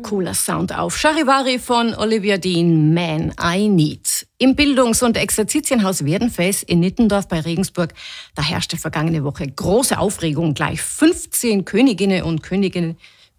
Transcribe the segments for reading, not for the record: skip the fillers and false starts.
cooler Sound auf. Charivari von Olivia Dean, Man I Need. Im Bildungs- und Exerzitienhaus Werdenfels in Nittendorf bei Regensburg, da herrschte vergangene Woche große Aufregung. Gleich 15 Könige und Könige,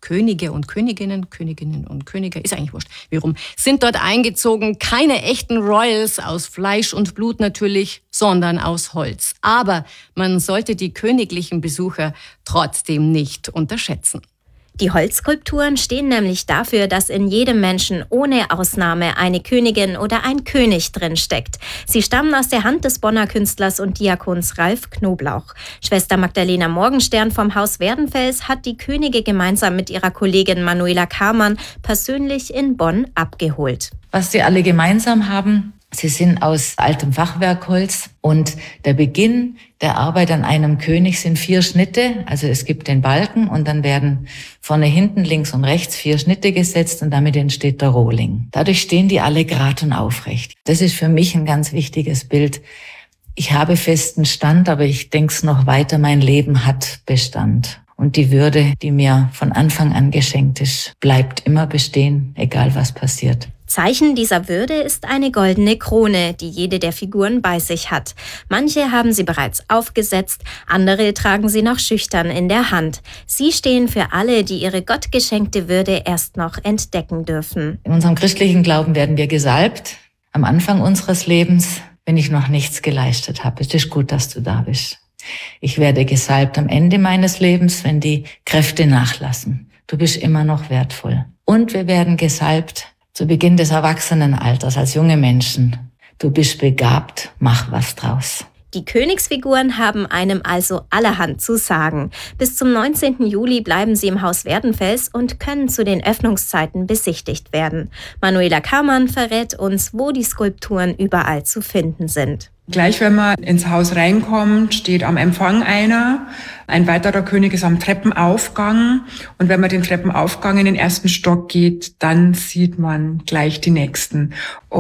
ist eigentlich wurscht, wie rum, sind dort eingezogen. Keine echten Royals aus Fleisch und Blut natürlich, sondern aus Holz. Aber man sollte die königlichen Besucher trotzdem nicht unterschätzen. Die Holzskulpturen stehen nämlich dafür, dass in jedem Menschen ohne Ausnahme eine Königin oder ein König drinsteckt. Sie stammen aus der Hand des Bonner Künstlers und Diakons Ralf Knoblauch. Schwester Magdalena Morgenstern vom Haus Werdenfels hat die Könige gemeinsam mit ihrer Kollegin Manuela Kamann persönlich in Bonn abgeholt. Was sie alle gemeinsam haben: Sie sind aus altem Fachwerkholz und der Beginn der Arbeit an einem König sind 4 Schnitte. Also es gibt den Balken und dann werden vorne, hinten, links und rechts 4 Schnitte gesetzt und damit entsteht der Rohling. Dadurch stehen die alle gerade und aufrecht. Das ist für mich ein ganz wichtiges Bild. Ich habe festen Stand, aber ich denke es noch weiter, mein Leben hat Bestand. Und die Würde, die mir von Anfang an geschenkt ist, bleibt immer bestehen, egal was passiert. Zeichen dieser Würde ist eine goldene Krone, die jede der Figuren bei sich hat. Manche haben sie bereits aufgesetzt, andere tragen sie noch schüchtern in der Hand. Sie stehen für alle, die ihre gottgeschenkte Würde erst noch entdecken dürfen. In unserem christlichen Glauben werden wir gesalbt am Anfang unseres Lebens, wenn ich noch nichts geleistet habe. Es ist gut, dass du da bist. Ich werde gesalbt am Ende meines Lebens, wenn die Kräfte nachlassen. Du bist immer noch wertvoll. Und wir werden gesalbt zu Beginn des Erwachsenenalters als junge Menschen. Du bist begabt, mach was draus. Die Königsfiguren haben einem also allerhand zu sagen. Bis zum 19. Juli bleiben sie im Haus Werdenfels und können zu den Öffnungszeiten besichtigt werden. Manuela Kamann verrät uns, wo die Skulpturen überall zu finden sind. Gleich wenn man ins Haus reinkommt, steht am Empfang einer. Ein weiterer König ist am Treppenaufgang. Und wenn man den Treppenaufgang in den ersten Stock geht, dann sieht man gleich die nächsten.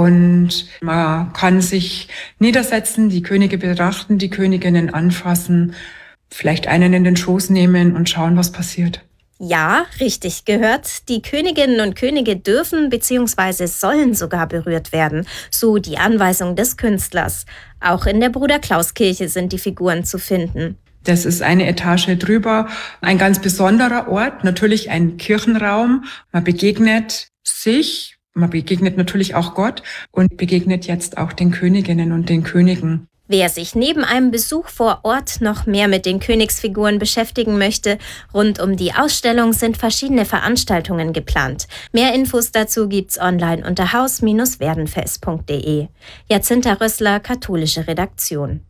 Und man kann sich niedersetzen, die Könige betrachten, die Königinnen anfassen, vielleicht einen in den Schoß nehmen und schauen, was passiert. Ja, richtig gehört. Die Königinnen und Könige dürfen bzw. sollen sogar berührt werden, so die Anweisung des Künstlers. Auch in der Bruder-Klaus-Kirche sind die Figuren zu finden. Das ist eine Etage drüber, ein ganz besonderer Ort, natürlich ein Kirchenraum. Man begegnet sich, man begegnet natürlich auch Gott und begegnet jetzt auch den Königinnen und den Königen. Wer sich neben einem Besuch vor Ort noch mehr mit den Königsfiguren beschäftigen möchte, rund um die Ausstellung sind verschiedene Veranstaltungen geplant. Mehr Infos dazu gibt's online unter haus-werdenfels.de. Jacinta Rössler, katholische Redaktion.